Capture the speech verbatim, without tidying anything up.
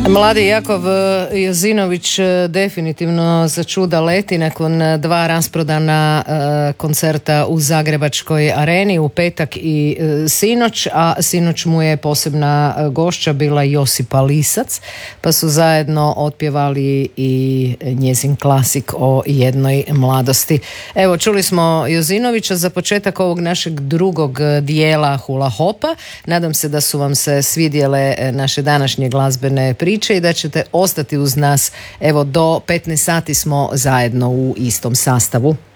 Mladi Jakov Jozinović definitivno začuda leti nakon dva rasprodana koncerta u Zagrebačkoj areni u petak i sinoć, a sinoć mu je posebna gošća bila Josipa Lisac, pa su zajedno otpjevali i njezin klasik o jednoj mladosti. Evo, čuli smo Jozinovića za početak ovog našeg drugog dijela Hula Hopa. Nadam se da su vam se svidjele naše današnje glazbene priče i da ćete ostati uz nas. Evo, do petnaest sati smo zajedno u istom sastavu.